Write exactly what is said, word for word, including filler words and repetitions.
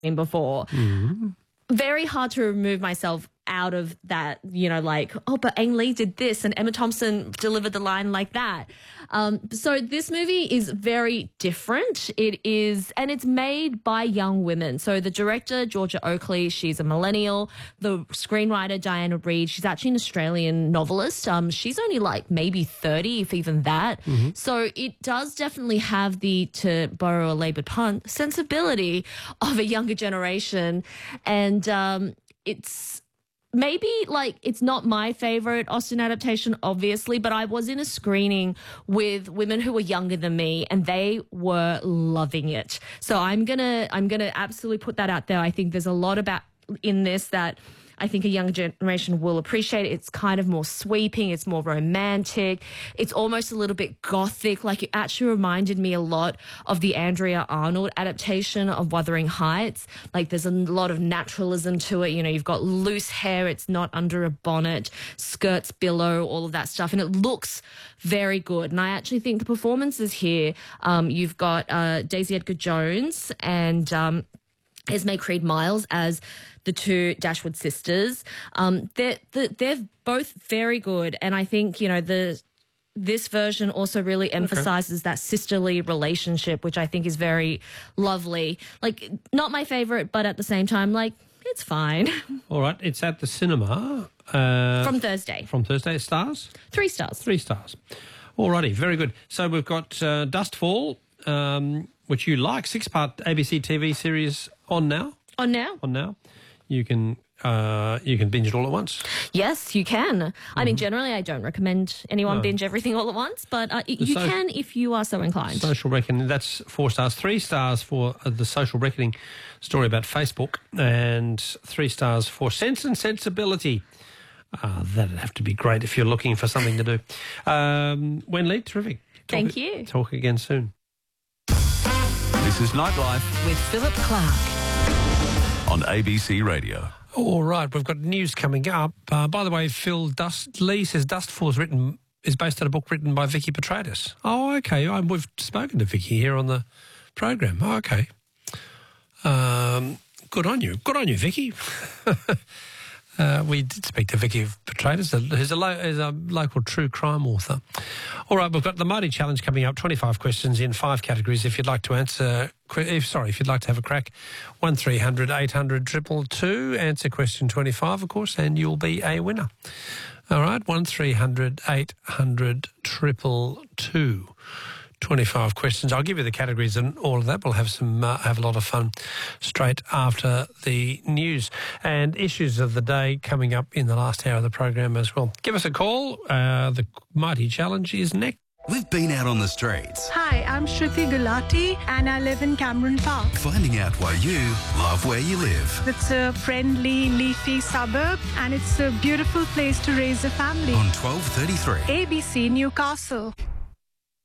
seen before. Mm-hmm. Very hard to remove myself out of that, you know, like, oh, but Ang Lee did this and Emma Thompson delivered the line like that. Um, so this movie is very different. It is, and it's made by young women. So the director, Georgia Oakley, she's a millennial. The screenwriter, Diana Reid, she's actually an Australian novelist. Um, she's only like maybe thirty, if even that. Mm-hmm. So it does definitely have the, to borrow a laboured pun, sensibility of a younger generation. And um, it's, maybe, like, it's not my favourite Austen adaptation, obviously, but I was in a screening with women who were younger than me and they were loving it. So I'm going to I'm gonna absolutely put that out there. I think there's a lot about in this that I think a younger generation will appreciate. It's kind of more sweeping. It's more romantic. It's almost a little bit gothic. Like, it actually reminded me a lot of the Andrea Arnold adaptation of Wuthering Heights. Like, there's a lot of naturalism to it. You know, you've got loose hair. It's not under a bonnet, skirts below, all of that stuff. And it looks very good. And I actually think the performances here, um, you've got uh, Daisy Edgar-Jones and um, Esme Creed Miles as the two Dashwood sisters. Um, they're, they're both very good. And I think, you know, the this version also really emphasizes okay. that sisterly relationship, which I think is very lovely. Like, not my favorite, but at the same time, like, it's fine. All right. It's at the cinema. Uh, from Thursday. From Thursday. Stars? Three stars. Three stars. All righty. Very good. So we've got uh, Dustfall, um, which you like, six-part A B C T V series on now. On now. On now. You can uh, you can binge it all at once. Yes, you can. Mm-hmm. I mean, generally, I don't recommend anyone no. binge everything all at once, but uh, you so- can if you are so inclined. Social Reckoning, that's four stars. Three stars for uh, the Social Reckoning story about Facebook, and three stars for Sense and Sensibility. Uh, that'd have to be great if you're looking for something to do. Um, Wenli, terrific. Talk, Thank you. Talk again soon. This is Nightlife with Philip Clark on A B C Radio. All right, we've got news coming up. Uh, by the way, Phil Dust Lee says Dustfall's written is based on a book written by Vicky Petratus. Oh, okay. I, we've spoken to Vicky here on the program. Oh, okay. Um, good on you. Good on you, Vicky. Uh, we did speak to Vicky Petratus, who's a, lo- who's a local true crime author. All right, we've got the Mighty Challenge coming up, twenty-five questions in five categories. If you'd like to answer, if, sorry, if you'd like to have a crack, one three hundred eight hundred two two two, answer question twenty-five, of course, and you'll be a winner. All right, one three hundred eight hundred two two two. twenty-five questions. I'll give you the categories and all of that. We'll have some uh, have a lot of fun straight after the news and issues of the day coming up in the last hour of the program as well. Give us a call. Uh, the Mighty Challenge is next. We've been out on the streets. Hi, I'm Shruti Gulati and I live in Cameron Park. Finding out why you love where you live. It's a friendly, leafy suburb and it's a beautiful place to raise a family. On twelve thirty-three. A B C Newcastle.